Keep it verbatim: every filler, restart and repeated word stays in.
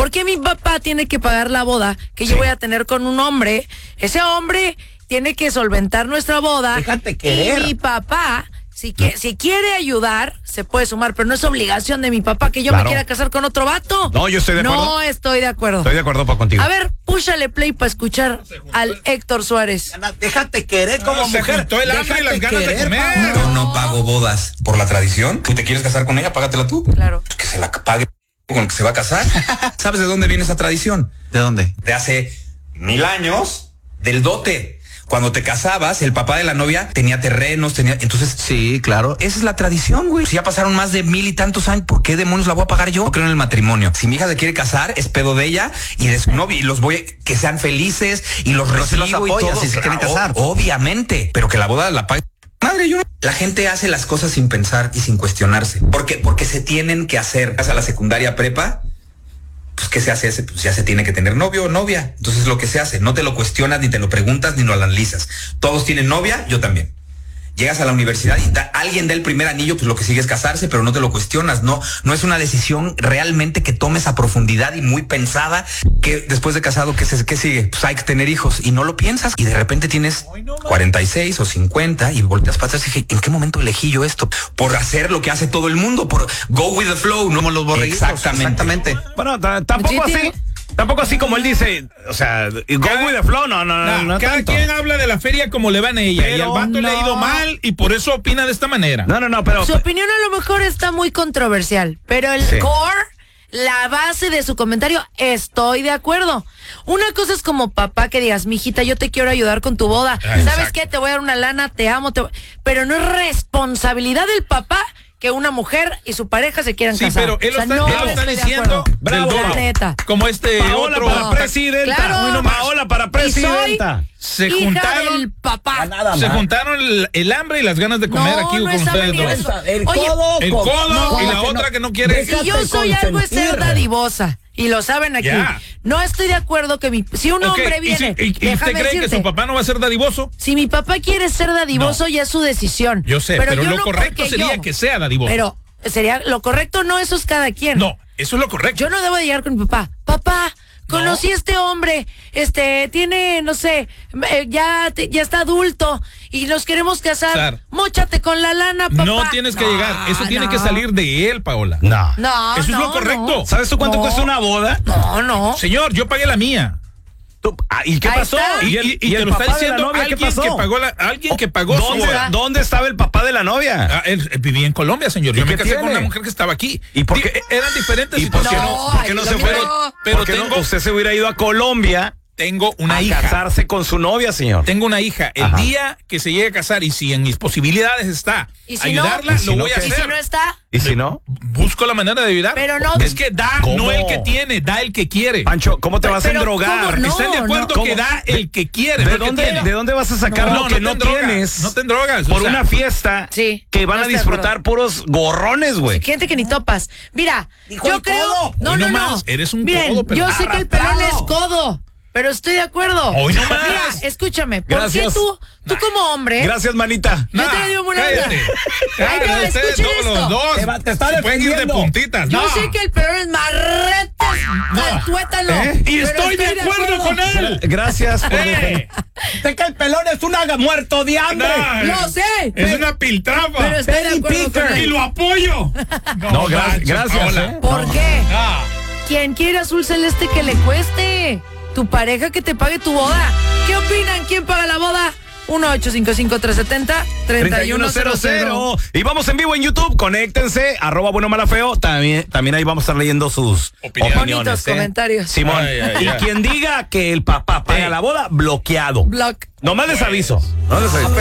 ¿por qué mi papá tiene que pagar la boda que sí. yo voy a tener con un hombre? Ese hombre tiene que solventar nuestra boda. Déjate querer. Y mi papá, si, que, si quiere ayudar, se puede sumar, pero no es obligación de mi papá que yo claro. me quiera casar con otro vato. No, yo estoy de acuerdo. No estoy de acuerdo. Estoy de acuerdo pa, contigo. A ver, púchale play para escuchar al Héctor Suárez. Déjate querer como no, mujer. Se el hambre y las ganas querer, de comer. Yo no pago bodas por la tradición. ¿Tú te quieres casar con ella? Págatela tú. Claro. Que se la pague con el que se va a casar. ¿Sabes de dónde viene esa tradición? ¿De dónde? De hace mil años, del dote. Cuando te casabas, el papá de la novia tenía terrenos, tenía... Entonces, sí, claro. Esa es la tradición, güey. Si ya pasaron más de mil y tantos años, ¿por qué demonios la voy a pagar yo? No creo en el matrimonio. Si mi hija se quiere casar, es pedo de ella y de su novia. Y los voy a... que sean felices y los Pero recibo si los apoyas, y todo. si se quieren casar. O, obviamente. Pero que la boda la pague... Madre, yo no. La gente hace las cosas sin pensar y sin cuestionarse. ¿Por qué? Porque se tienen que hacer. Vas a la secundaria prepa... Pues, ¿qué se hace? Pues ya se tiene que tener novio o novia. Entonces, lo que se hace, no te lo cuestionas, ni te lo preguntas, ni lo analizas. Todos tienen novia, yo también. Llegas a la universidad y da, alguien da el primer anillo, pues lo que sigue es casarse, pero no te lo cuestionas. No, no es una decisión realmente que tomes a profundidad y muy pensada, que después de casado, ¿qué, se, qué sigue? Pues hay que tener hijos. Y no lo piensas. Y de repente tienes cuarenta y seis o cincuenta y volteas para atrás y dije, ¿en qué momento elegí yo esto? Por hacer lo que hace todo el mundo, por go with the flow, no como los borreguitos. Exactamente. Exactamente. Bueno, tampoco así. Tampoco así como él dice, o sea, go cada, with the flow, no, no, no, no cada tanto. quien habla de la feria como le van a ella, pero y al vato no. le ha ido mal y por eso opina de esta manera. No, no, no, pero... Su opinión a lo mejor está muy controversial, pero el sí. core, la base de su comentario, estoy de acuerdo. Una cosa es como papá que digas, mijita, yo te quiero ayudar con tu boda. Ah, ¿sabes exacto. qué? Te voy a dar una lana, te amo, te... pero no es responsabilidad del papá que una mujer y su pareja se quieran sí, casar. Sí, pero él, o sea, está, no él lo está diciendo bravo, del neta. Como este Paola otro para presidenta. Claro. No Paola para presidenta. Se juntaron el papá. Se juntaron el, el hambre y las ganas de comer no, aquí no con ustedes dos. El codo, Oye, el codo no, y la otra no, que no quiere. Si yo soy consentir. algo es ser dadivosa. Y lo saben aquí. Yeah. No estoy de acuerdo que mi... Si un okay. hombre viene... ¿Y, si, y, y usted cree decirte, que su papá no va a ser dadivoso? Si mi papá quiere ser dadivoso, no. ya es su decisión. Yo sé, pero, pero yo lo no correcto sería yo, que sea dadivoso. Pero sería... Lo correcto no, eso es cada quien. No, eso es lo correcto. Yo no debo de llegar con mi papá. Papá, conocí a este hombre, este, tiene, no sé, ya, ya está adulto y nos queremos casar. Claro. Móchate con la lana, papá. No tienes que no, llegar, eso no. tiene que salir de él, Paola. No. No, Eso no, es lo correcto. No. ¿Sabes tú cuánto no. cuesta una boda? No, no. Señor, yo pagué la mía. ¿Tú? Ah, ¿Y qué Ahí pasó? está. Y, y, y, y te lo está diciendo novia, alguien, pasó? Que pagó la, alguien que pagó ¿Dónde, su boda. ¿Dónde estaba el papá de la novia? Ah, él, él vivía en Colombia, señor. Yo me casé tiene? con una mujer que estaba aquí. ¿Y por qué? Eran diferentes ¿Y por qué situaciones. no, ¿por qué no se fue? Pero, ¿por qué tengo, no? Usted se hubiera ido a Colombia. Tengo una a hija. casarse con su novia, señor. Tengo una hija. El Ajá. día que se llegue a casar y si en mis posibilidades está ¿Y si ayudarla, no? ¿Y si lo no, voy a hacer. ¿Y si no está? ¿Y si no? Busco la manera de ayudar. Pero no. Es que da, ¿Cómo? no el que tiene, da el que quiere. Pancho, ¿cómo te vas pero, a endrogar? No, ¿Están de acuerdo no. que da el que quiere? ¿De dónde, tiene? ¿De dónde vas a sacar no, lo no, que no, no drogas, tienes? No te drogas. Por o sea, una fiesta sí, que van no a disfrutar puros gorrones, güey. Gente que ni topas. Mira, Dijo yo creo... codo. No, Hoy no, no no. más, eres un Miren, codo, pero yo sé que el pelón es codo. Pero estoy de acuerdo. Hoy no más. Mira, escúchame. ¿Por Gracias. qué tú, tú como hombre? Gracias, manita. Yo nah, te digo una cállate. Ay, no, ustedes escuchen todos esto. los dos. Te, va, te está se pueden ir de puntitas. Yo no. sé que el pelón es marretes. No. Tuétalo. ¿Eh? Y estoy de acuerdo, de acuerdo con él. Gracias por eh. Sé que el pelón es un muerto de hambre. No, Lo sé. Es pero, una piltrafa. Pero estoy de acuerdo con él. Y lo apoyo. No, no gra manches, gracias. ¿Eh? ¿Por no. qué? Ah. Quien quiere azul celeste que le cueste. Tu pareja que te pague tu boda. ¿Qué opinan? ¿Quién paga la boda? uno ocho cinco cinco, tres siete cero, tres uno cero cero. Y vamos en vivo en YouTube, conéctense, arroba bueno mala feo, también, también ahí vamos a estar leyendo sus opiniones. Bonitos ¿eh? comentarios. Simón, ay, ay, y ay. quien diga que el papá paga sí. la boda, bloqueado. Block. Nomás les aviso. No les aviso.